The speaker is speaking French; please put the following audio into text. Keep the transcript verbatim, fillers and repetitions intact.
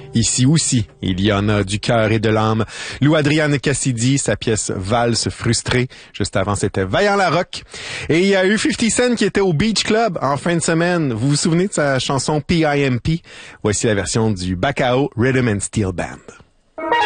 Ici aussi, il y en a du cœur et de l'âme. Lou Adrian Cassidy, sa pièce Valse frustrée. Juste avant, c'était Vaillant Larocque. Et il y a eu fifty Cent qui était au Beach Club en fin de semaine. Vous vous souvenez de sa chanson P I M P? Voici la version du Bacao Rhythm and Steel Band.